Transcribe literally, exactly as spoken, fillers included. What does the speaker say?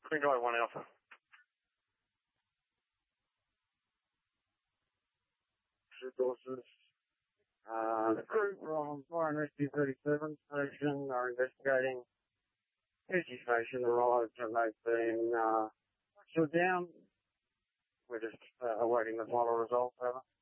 Green Guy one Alpha. Resources. Uh, the crew from Fire and Rescue thirty-seven Station are investigating energy station arrived and they've been uh, shut down. We're just uh, awaiting the final results, over.